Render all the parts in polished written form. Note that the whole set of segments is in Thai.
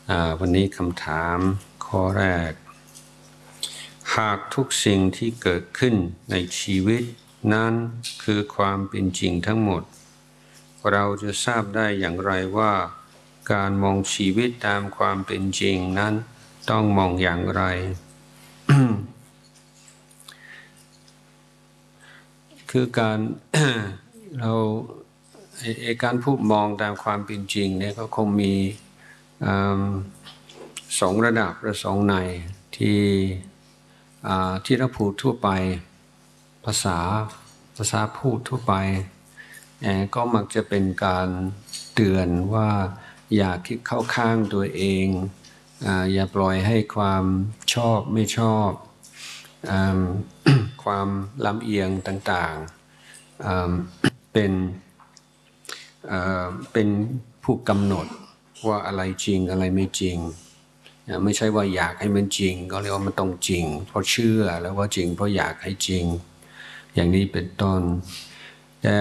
วันนี้คำถามข้อแรกหากทุกสิ่งที่เกิดขึ้นในชีวิตนั้นคือความเป็นจริงทั้งหมดเราจะทราบได้อย่างไรว่าการมองชีวิตตามความเป็นจริงนั้นต้องมองอย่างไร คือการ การพูดมองตามความเป็นจริงเนี่ยก็คงมีสองระดับหรือสองในที่เราพูดทั่วไปภาษาพูดทั่วไปก็มักจะเป็นการเตือนว่าอย่าคิดเข้าข้างตัวเองอย่าปล่อยให้ความชอบไม่ชอบความลำเอียงต่างๆเป็นผู้กำหนดว่าอะไรจริงอะไรไม่จริงไม่ใช่ว่าอยากให้มันจริงก็เรียกว่ามันต้องจริงเพราะเชื่อแล้วว่าจริงเพราะอยากให้จริงอย่างนี้เป็นต้นแต่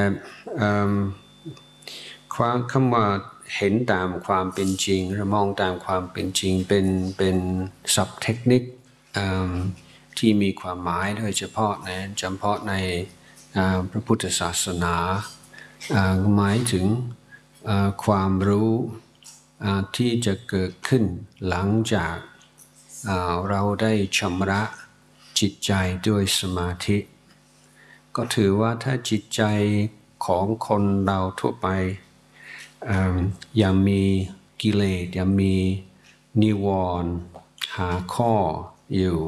คำว่าเห็นตามความเป็นจริงหรือมองตามความเป็นจริงเป็นศัพท์เทคนิคที่มีความหมายโดยเฉพาะในพระพุทธศาสนาหมายถึงความรู้ที่จะเกิดขึ้นหลังจากเราได้ชำระจิตใจด้วยสมาธิก็ถือว่าถ้าจิตใจของคนเราทั่วไปยังมีกิเลสยังมีนิวรณ์หาข้ออยู่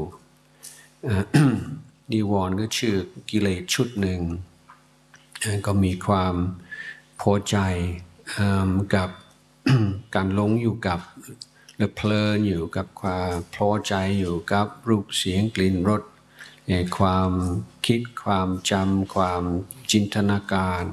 นิวรณ์ก็ชื่อกิเลสชุดหนึ่งก็มีความพอใจกับ การหลงอยู่กับหรือเพลินอยู่กับความพอใจอยู่กับรูปเสียงกลิ่นรสความคิดความจำความจินตนาการ